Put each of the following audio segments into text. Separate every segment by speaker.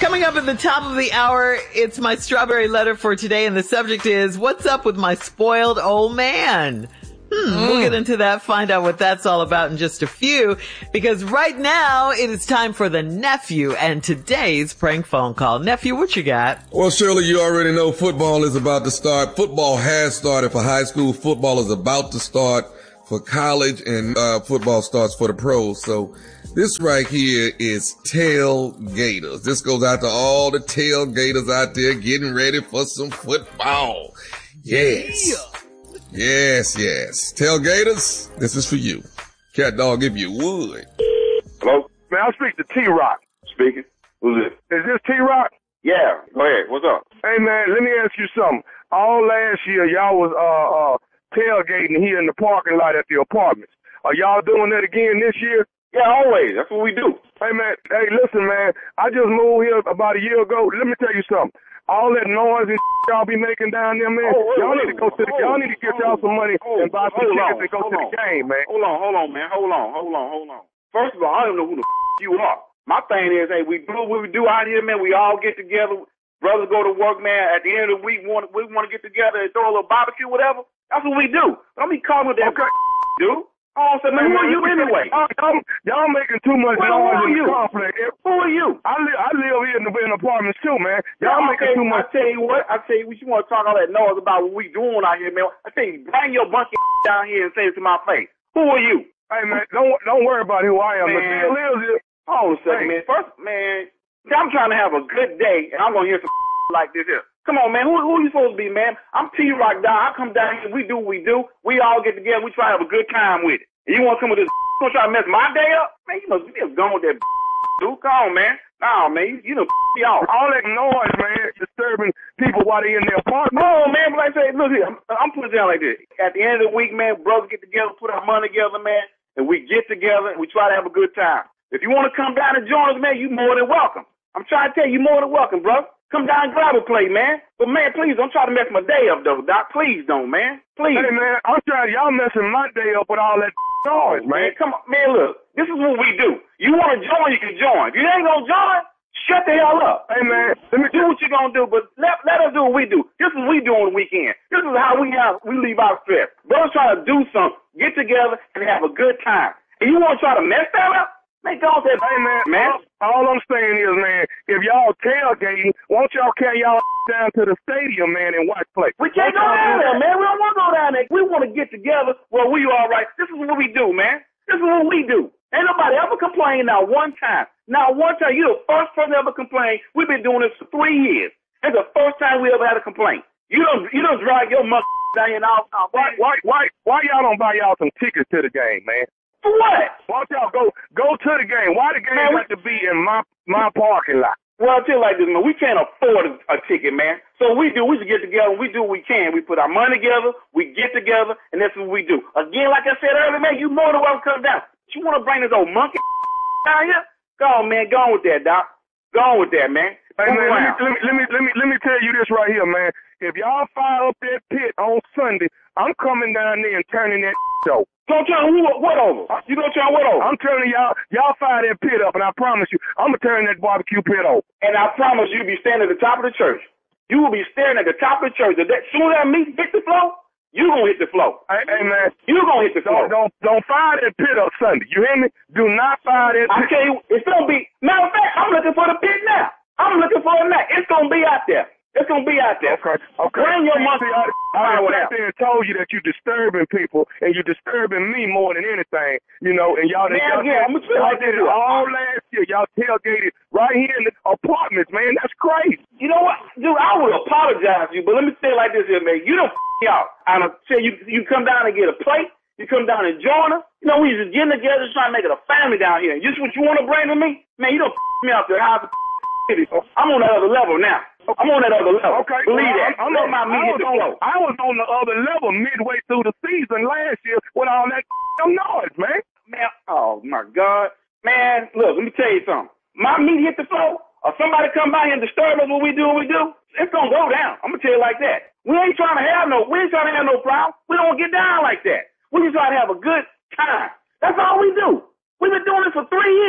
Speaker 1: Coming up at the top of the hour, it's my strawberry letter for today, and the subject is, what's up with my spoiled old man? We'll get into that, find out what that's all about in just a few, because right now it is time for the nephew and today's prank phone call. Nephew, what you got?
Speaker 2: Well, Shirley, you already know football is about to start. Football has started for high school. Football is about to start for college, and football starts for the pros. So this right here is tailgaters. This goes out to all the tailgaters out there getting ready for some football. Yes.
Speaker 1: Yeah.
Speaker 2: Yes. Tailgaters, this is for you. Cat dog, if you would.
Speaker 3: Hello? Man, I'll speak to T-Rock. Speaking. Who's this? Is this T-Rock? Yeah. Go ahead. What's up? Hey, man, let me ask you something. All last year, y'all was tailgating here in the parking lot at the apartments. Are y'all doing that again this year? Yeah, always. That's what we do. Hey, man. Hey, listen, man. I just moved here about a year ago. Let me tell you something. All that noise and y'all be making down there, man. Y'all need to go to y'all need to get y'all some money and buy some tickets and go to the game, man.
Speaker 4: Hold on, man. Hold on. First of all, I don't know who the you are. My thing is, hey, we do what we do out here, man. We all get together. Brothers go to work, man. At the end of the week, we want to get together and throw a little barbecue, whatever. That's what we do. Don't be calling with that, dude. Oh, so man, who are you anyway?
Speaker 3: Y'all making too much noise in the complex.
Speaker 4: Who are you?
Speaker 3: I live here in apartments too, man. Y'all making too much.
Speaker 4: I tell you what you want to talk all that noise about what we doing out here, man. I tell you, bring your bunch of down here and say it to my face. Who are you?
Speaker 3: Hey, man, don't worry about who I am.
Speaker 4: Man,
Speaker 3: but lives here.
Speaker 4: Hold on a second, man. First, man, I'm trying to have a good day, and I'm going to hear some like this here. Come on, man. Who you supposed to be, man? I'm T-Rock down. I come down here. We do what we do. We all get together. We try to have a good time with it. And you want to come with this you want to try to mess my day up? Man, you must be gone with that dude. Come on, man. Nah, man. You know, y'all.
Speaker 3: All that noise, man, disturbing people while they in their apartment.
Speaker 4: Oh, man. But like I say, look here. I'm putting it down like this. At the end of the week, man, brothers get together, put our money together, man, and we get together and we try to have a good time. If you want to come down and join us, man, you more than welcome. I'm trying to tell you, more than welcome, bro. Come down and grab a plate, man. But, man, please don't try to mess my day up, though, Doc. Please don't, man. Please.
Speaker 3: Hey, man, I'm trying. Y'all messing my day up with all that noise, man.
Speaker 4: Come on. Man, look. This is what we do. You want to join, you can join. If you ain't going to join, shut the hell up.
Speaker 3: Hey, man, let me
Speaker 4: do what you're going to do, but let us do what we do. This is what we do on the weekend. This is how we leave our stress. Brothers try to do something, get together, and have a good time. And you want to try to mess that up? Man, don't say,
Speaker 3: hey, man. All I'm saying is, man, if y'all tailgating, won't y'all carry y'all down to the stadium, man, and watch play?
Speaker 4: We can't go down there, man. We don't want to go down there. We want to get together where we all right. This is what we do, man. This is what we do. Ain't nobody ever complained not one time. Not one time. You're the first person ever complained. We've been doing this for 3 years. It's the first time we ever had a complaint. You don't drag your mother down here and all.
Speaker 3: Why y'all don't buy y'all some tickets to the game, man?
Speaker 4: For what?
Speaker 3: Why don't y'all go to the game? Why the game have to be in my parking lot?
Speaker 4: Well, I'll tell you like this, man. We can't afford a ticket, man. So we just get together and we do what we can. We put our money together, we get together, and that's what we do. Again, like I said earlier, man, you more than welcome to come down. You want to bring this old monkey down here? Go on, man. Go on with that, Doc. Go on with that, man.
Speaker 3: Hey, man, let me tell you this right here, man. If y'all fire up that pit on Sunday, I'm coming down there and turning that over.
Speaker 4: Don't turn what over? You gonna turn what over?
Speaker 3: I'm turning y'all fire that pit up, and I promise you, I'm gonna turn that barbecue pit over.
Speaker 4: And I promise you'll be standing at the top of the church. You will be staring at the top of the church. As soon as that meat hit the floor, you gonna hit the floor.
Speaker 3: Hey, man,
Speaker 4: you gonna hit the floor.
Speaker 3: Don't fire that pit up Sunday. You hear me? Do not fire that pit.
Speaker 4: I tell you, it's gonna be. Matter of fact, I'm looking for the pit now. I'm looking for it now. It's gonna be out there. It's gonna be out there.
Speaker 3: Okay.
Speaker 4: Bring your monkey.
Speaker 3: I sat there and told you that you're disturbing people and you're disturbing me more than anything, you know. And y'all did it all last year. Y'all tailgated right here in the apartments, man. That's crazy.
Speaker 4: You know what, dude? I would apologize to you, but let me say it like this here, man. You don't out. I'm gonna tell you, you come down and get a plate. You come down and join us. You know, we just getting together, just trying to make it a family down here. Just what you want to bring to me, man. You don't me out there. I'm on that other level now. I'm on that other level.
Speaker 3: Okay.
Speaker 4: Believe that.
Speaker 3: I was on the other level midway through the season last year with all that noise, man.
Speaker 4: Man, oh my God. Man, look, let me tell you something. My meat hit the floor, or somebody come by here and disturb us what we do, it's gonna go down. I'm gonna tell you like that. We ain't trying to have no problem. We don't get down like that. We just try to have a good time. That's all we do. We've been doing this for 3 years.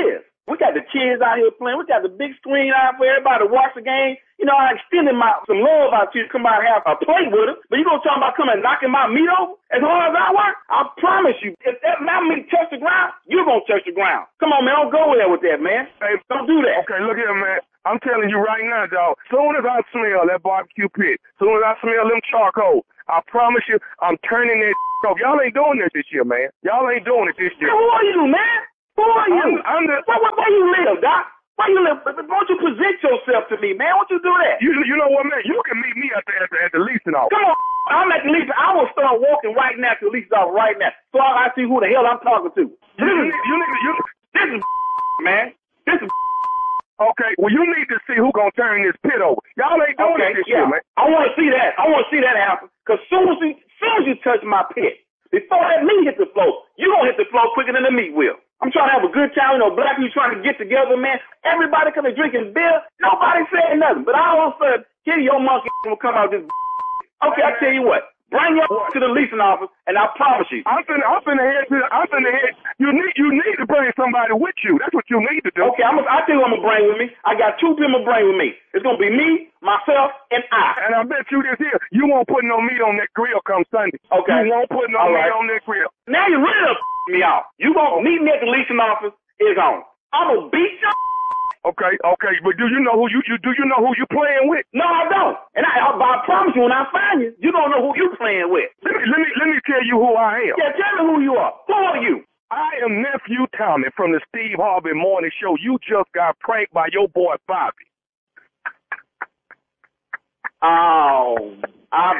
Speaker 4: We got the kids out here playing. We got the big screen out for everybody to watch the game. You know, I extended some love out to you to come out and have a play with us. But you gonna talk about coming and knocking my meat over as hard as I work? I promise you, if my meat touch the ground, you're gonna touch the ground. Come on, man, don't go there with that, man. Hey, don't do that.
Speaker 3: Okay, look here, man. I'm telling you right now, dog. Soon as I smell that barbecue pit, soon as I smell them charcoal, I promise you, I'm turning that off. Y'all ain't doing this year, man. Y'all ain't doing it this year.
Speaker 4: Who are you, man? Who are you? Where you live, Doc? Where you live? Won't you present yourself to me, man? Won't you do that?
Speaker 3: You know what, man? You can meet me at the leasing office.
Speaker 4: Come on. I'm at the leasing. I will start walking right now to the leasing office right now, so I see who the hell I'm talking to. This is man. This is.
Speaker 3: Okay, well, you need to see who gonna turn this pit over. Y'all ain't doing this shit, man.
Speaker 4: I want to see that. I want to see that happen. Because soon as you touch my pit, before that meat hit the floor, you gonna hit the floor quicker than the meat will. I'm trying to have a good time. You know, black people trying to get together, man. Everybody coming drinking beer. Nobody saying nothing. But all of a sudden, here your monkey will come out this. Okay, I tell you what. Bring your to the leasing office, and I promise you.
Speaker 3: I'm finna head. You need to bring somebody with you. That's what you need to do.
Speaker 4: Okay, I tell you who I'm gonna bring with me. I got 2 people to bring with me. It's gonna be me, myself, and I.
Speaker 3: And I bet you this here, you won't put no meat on that grill come Sunday.
Speaker 4: Okay.
Speaker 3: You won't put no meat on that grill.
Speaker 4: Now you really me off. You gonna meet me at the leasing office? It's on. I'm gonna beat you.
Speaker 3: Okay, but do you know who you playing with?
Speaker 4: No, I don't. And I promise you, when I find you, you don't know who you playing with.
Speaker 3: Let me tell you who I am.
Speaker 4: Yeah, tell me who you are. Who are you?
Speaker 3: I am Nephew Tommy from the Steve Harvey Morning Show. You just got pranked by your boy Bobby.
Speaker 4: Oh, I'm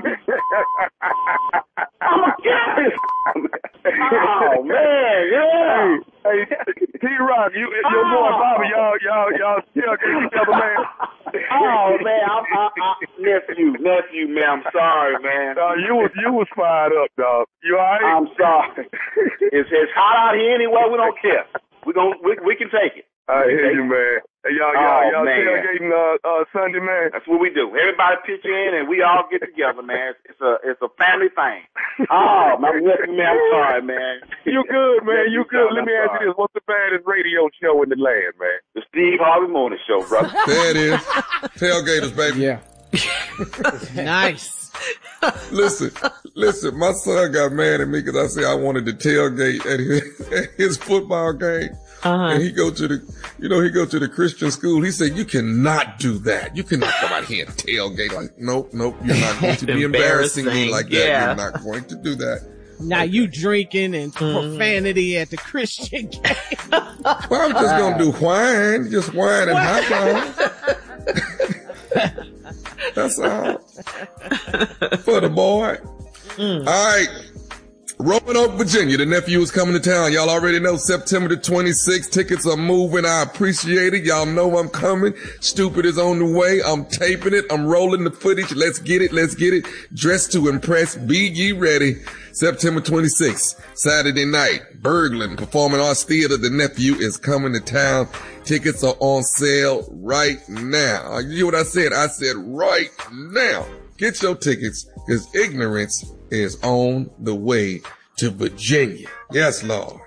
Speaker 4: a kid. Oh man, yeah.
Speaker 3: Hey, T-Rock, your boy Bobby, y'all still get each other, man.
Speaker 4: Oh man, nephew, man. I'm sorry, man.
Speaker 3: You was fired up, dog. You all right?
Speaker 4: I'm sorry. It's hot out here anyway. We don't care. We can take it.
Speaker 3: I hear you, man. Hey, y'all tailgating Sunday, man.
Speaker 4: That's what we do. Everybody pitch in and we all get together, man. It's a family thing. Oh, man, I'm sorry, man.
Speaker 3: You good, man. You good. Let me ask you this. What's the baddest radio show in the land, man?
Speaker 4: The Steve Harvey Morning Show, brother.
Speaker 2: There it is. Tailgaters, baby.
Speaker 5: Yeah. Nice.
Speaker 2: Listen, my son got mad at me because I said I wanted to tailgate at his football game. And he go to the Christian school. He said, you cannot do that. You cannot come out here and tailgate. Like, nope, you're not going to be embarrassing me like that.
Speaker 1: Yeah.
Speaker 2: You're not going to do that.
Speaker 5: Now you drinking and profanity at the Christian game.
Speaker 2: Well, I'm just going to do wine. Just wine and hot dogs. That's all. For the boy. All right. Roanoke, Virginia. The nephew is coming to town. Y'all already know September the 26th. Tickets are moving. I appreciate it. Y'all know I'm coming. Stupid is on the way. I'm taping it. I'm rolling the footage. Let's get it. Dressed to impress. Be ye ready. September 26th, Saturday night. Berglund Performing Arts Theater. The nephew is coming to town. Tickets are on sale right now. You hear what I said? I said right now. Get your tickets because ignorance is on the way to Virginia. Yes, Lord.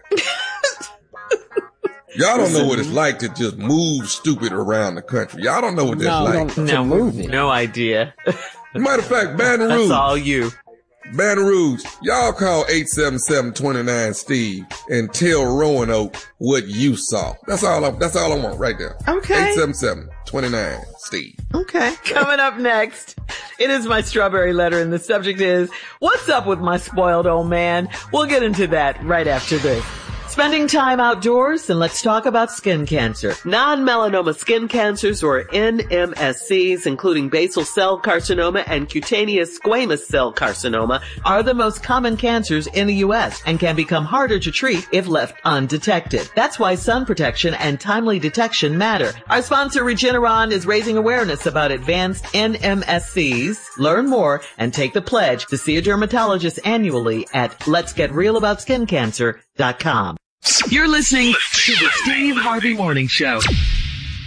Speaker 2: Y'all don't know what it's like to just move stupid around the country. Y'all don't know what that's like.
Speaker 1: No idea.
Speaker 2: Matter of fact, Baton Rouge.
Speaker 1: That's all you.
Speaker 2: Baton Rouge, y'all call 877-29-STEVE and tell Roanoke what you saw. That's all I want right there.
Speaker 1: Okay.
Speaker 2: 877-29-STEVE.
Speaker 1: Okay. Coming up next, it is my strawberry letter and the subject is, what's up with my spoiled old man? We'll get into that right after this. Spending time outdoors, and let's talk about skin cancer.
Speaker 6: Non-melanoma skin cancers, or NMSCs, including basal cell carcinoma and cutaneous squamous cell carcinoma,
Speaker 1: are the most common cancers in the U.S. and can become harder to treat if left undetected. That's why sun protection and timely detection matter. Our sponsor, Regeneron, is raising awareness about advanced NMSCs. Learn more and take the pledge to see a dermatologist annually at letsgetrealaboutskincancer.com.
Speaker 7: You're listening to the Steve Harvey Morning Show.